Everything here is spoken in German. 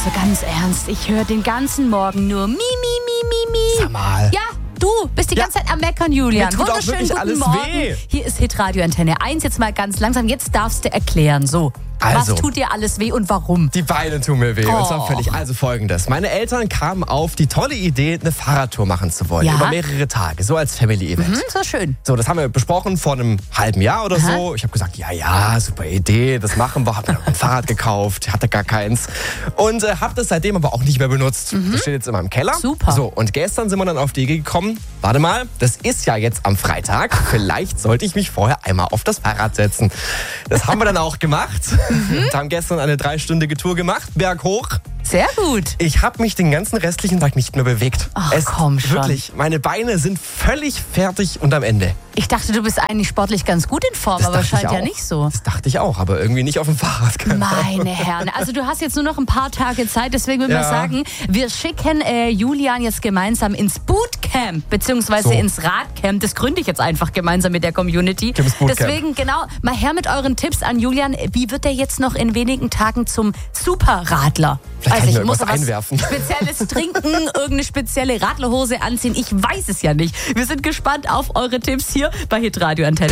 Also ganz ernst, ich höre den ganzen Morgen nur Mi. Sag mal. Ja, du bist die ganze Zeit am Meckern, Julian. Mir tut auch Wunderschönen wirklich guten alles Morgen. weh. Hier ist Hitradio Antenne 1. Jetzt mal ganz langsam. Jetzt darfst du erklären. So, Also. was tut dir alles weh und warum? Die Beine tun mir weh. Und zwar Oh. völlig. Also Folgendes. Meine Eltern kamen auf die tolle Idee, eine Fahrradtour machen zu wollen. Ja. Über mehrere Tage. So als Family-Event. So schön. So, das haben wir besprochen vor einem halben Jahr oder so. Ich habe gesagt, ja, super Idee, das machen wir. Hab mir ein Fahrrad gekauft, hatte gar keins. Und habe das seitdem aber auch nicht mehr benutzt. Das steht jetzt in meinem Keller. Super. So, und gestern sind wir dann auf die Idee gekommen, warte mal, das ist ja jetzt am Freitag. Vielleicht sollte ich mich vorher einmal auf das Fahrrad setzen. Das haben wir dann auch gemacht. Und haben gestern eine 3-stündige Tour gemacht, berghoch. Sehr gut. Ich habe mich den ganzen restlichen Tag nicht mehr bewegt. Ach, komm schon. Wirklich, meine Beine sind völlig fertig und am Ende. Ich dachte, du bist eigentlich sportlich ganz gut in Form, aber dachte ich scheint ja auch. nicht so. Das dachte ich auch, aber irgendwie nicht auf dem Fahrrad. Meine Herren, also du hast jetzt nur noch ein paar Tage Zeit, deswegen würde ich Ja. sagen, wir schicken Julian jetzt gemeinsam ins Bootcamp, beziehungsweise So. ins Radcamp. Das gründe ich jetzt einfach gemeinsam mit der Community. Gibt's Bootcamp. Deswegen, genau, mal her mit euren Tipps an Julian. Wie wird er jetzt noch in wenigen Tagen zum Superradler? Vielleicht kann ich mir muss irgendwas einwerfen. Spezielles trinken, irgendeine spezielle Radlerhose anziehen. Ich weiß es ja nicht. Wir sind gespannt auf eure Tipps hier bei Hitradio Antenne.